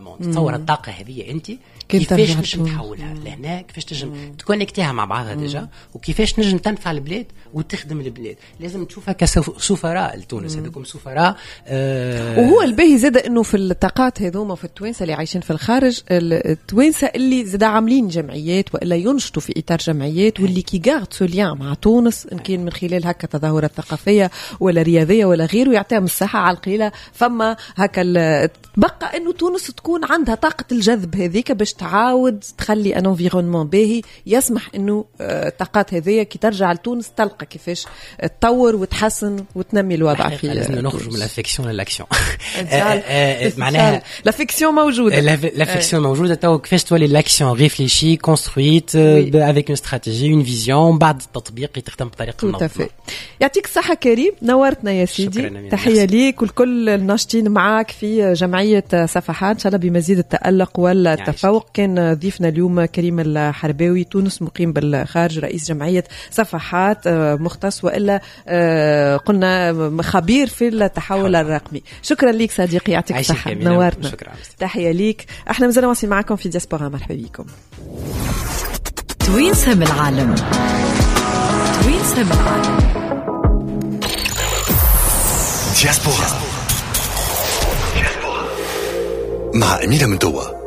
انفيرونمون. تصور الطاقه هذه انت كيفاش تنجم تحولها لهنا، كيفاش تنجم تكونيكتيها مع بعضها ديجا، وكيفاش تنجم تنفع البلاد وتخدم البلاد. لازم تشوفها كسفراء لتونس، هذوكم سفراء. وهو الباهي زاد انه في الطاقات هذوما في التوانسه اللي عايشين في الخارج، التوانسه اللي زاد عاملين جمعيات والا ينشطوا في اطار جمعيات، واللي كي غارد سوليان مع تونس ان كان من خلال هكا تظاهرات ثقافيه ولا رياضيه ولا غيره، يعطيهم الصحه على القليله. فما هكا تبقى انه تونس تكون عندها طاقه الجذب هذيك باش تعاود تخلي ان انفيرونمون باهي يسمح انه الطاقات هذية كي ترجع لتونس تلقى كيفاش تطور وتحسن وتنمي الوضع. في لازم نخرج من الافيكسيون للاكسيون. معناها الافيكسيون موجوده، الافيكسيون موجوده. تو كيفاش تولي الاكسيون ريفليشي كونسترويت افيك اون استراتيجي اون فيزيون، بعد التطبيق تخدم بطريقه منظمه. يعطيك الصحه كريم، نورتنا يا سيدي. تحيه ليك والكل الناشطين معاك في جمعيه صفحات، ان شاء الله بمزيد التألق والتفوق. كان ضيفنا اليوم كريم الحرباوي، تونس مقيم بالخارج، رئيس جمعيه صفحات مختص والا قلنا خبير في التحول الرقمي. شكرا ليك صديقي، يعطيك الصحه، نورتنا. تحيه ليك. احنا مازلنا واصلين معكم في دياسبورا، مرحبا بكم. توينسا من العالم، توينسا من العالم. دياسبورا مع أميرة من دوا.